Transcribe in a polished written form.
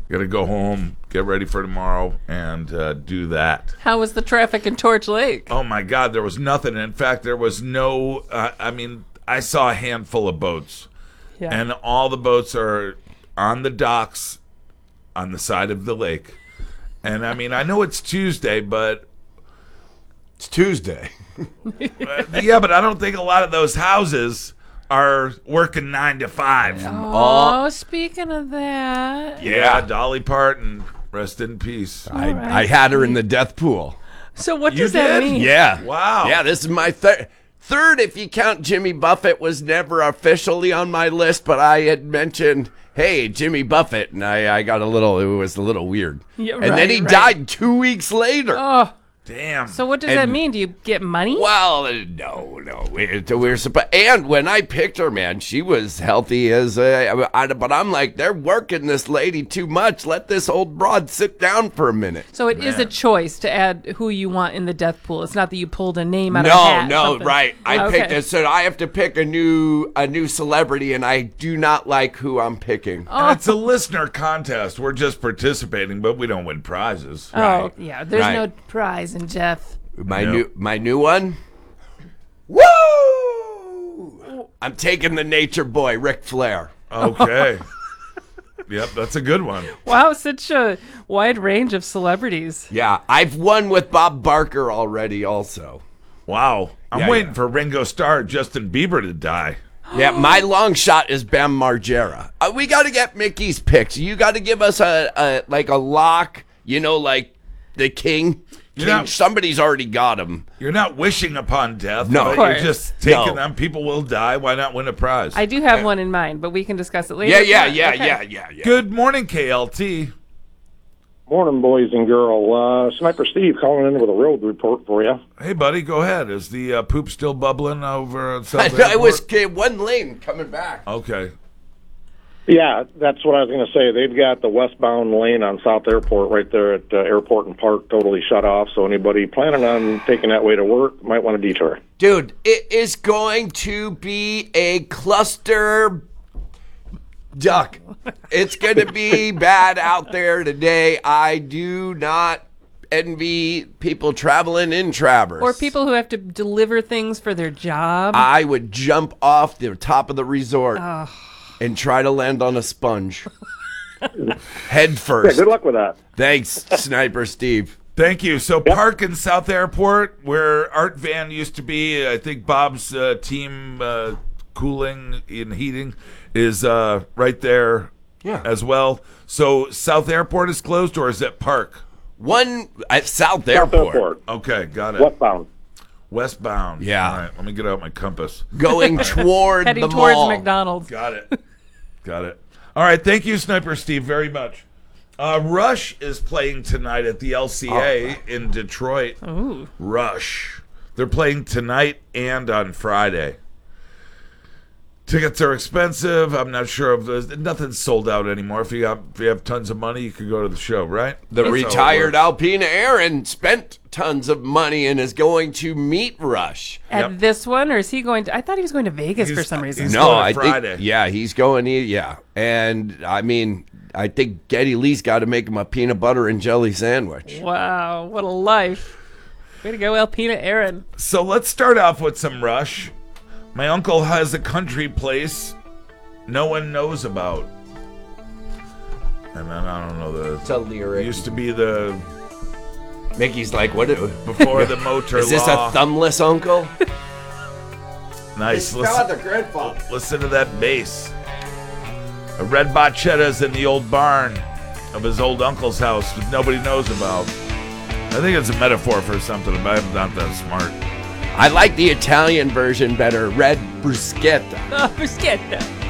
Got to go home, get ready for tomorrow, and do that. How was the traffic in Torch Lake? Oh, my God, there was nothing. In fact, there was no, I saw a handful of boats. Yeah. And all the boats are on the docks on the side of the lake. And, I know it's Tuesday, but... It's Tuesday. Yeah, but I don't think a lot of those houses are working 9 to 5. Oh, speaking of that. Yeah, Dolly Parton, rest in peace. I had her in the death pool. So what You does that did? mean? Yeah. Wow. Yeah, this is my third, if you count Jimmy Buffett, was never officially on my list, but I had mentioned, hey, Jimmy Buffett, and I got it was a little weird. Yeah, and then he died 2 weeks later. Oh, Damn. so what does that mean? Do you get money? Well, no. We're supposed, and when I picked her, man, she was healthy as but I'm like, they're working this lady too much. Let this old broad sit down for a minute. So it is a choice to add who you want in the death pool. It's not that you pulled a name out of a hat. Something. Right. I Okay. picked it, so I have to pick a new celebrity, and I do not like who I'm picking. And it's a listener contest. We're just participating, but we don't win prizes. Oh, yeah. There's Right. no prize in Jeff. My Nope. new one. Woo! I'm taking the nature boy, Ric Flair. Okay. Yep, that's a good one. Wow, such a wide range of celebrities. Yeah, I've won with Bob Barker already. Also. Wow. I'm Yeah, waiting yeah. for Ringo Starr, Justin Bieber to die. Yeah, my long shot is Bam Margera. We got to get Mickey's picks. You got to give us a lock. Like the king. Somebody's already got him. You're not wishing upon death. No. but Of you're course. just taking No. them. People will die. Why not win a prize? I do have one in mind, but we can discuss it later. Yeah. Okay. Good morning, KLT. Morning, boys and girl. Sniper Steve calling in with a road report for you. Hey, buddy, go ahead. Is the poop still bubbling over at South I was Airport? one lane coming back. Okay. Yeah, that's what I was going to say. They've got the westbound lane on South Airport right there at Airport and Park totally shut off. So anybody planning on taking that way to work might want to detour. Dude, it is going to be a cluster duck. It's going to be bad out there today. I do not envy people traveling in Traverse. Or people who have to deliver things for their job. I would jump off the top of the resort and try to land on a sponge. Head Yeah, first. good luck with that. Thanks, Sniper Steve. Thank you. So Park in South Airport, where Art Van used to be, I think Bob's team cooling and heating is right there as well. So South Airport is closed, or is it Park? One at South South Airport. Airport, Okay, got it. westbound. Westbound. Yeah. All right, let me get out my compass. Going toward Heading the towards mall. McDonald's. Got it. Got it. All right, thank you, Sniper Steve, very much. Rush is playing tonight at the LCA in Detroit. Ooh. Rush. They're playing tonight and on Friday. Tickets are expensive. I'm not sure if nothing's sold out anymore. If you have tons of money, you could go to the show, right? The That's how it retired works. Alpina Aaron spent tons of money and is going to meet Rush. At Yep. this one, or is he going to? I thought he was going to Vegas for He's- some reason. he's- No, going I Friday. think he's going. And I mean, I think Geddy Lee's got to make him a peanut butter and jelly sandwich. Wow, what a life. Way to go, Alpina Aaron. So let's start off with some Rush. My uncle has a country place no one knows about. And then I don't know It's a lyric. used to be the Mickey's like, what? before the motor Is this law. a thumbless uncle? Nice. the grandfather. Listen to that bass. A red Bacchetta's in the old barn of his old uncle's house that nobody knows about. I think it's a metaphor for something, but I'm not that smart. I like the Italian version better. Red bruschetta. Oh, bruschetta.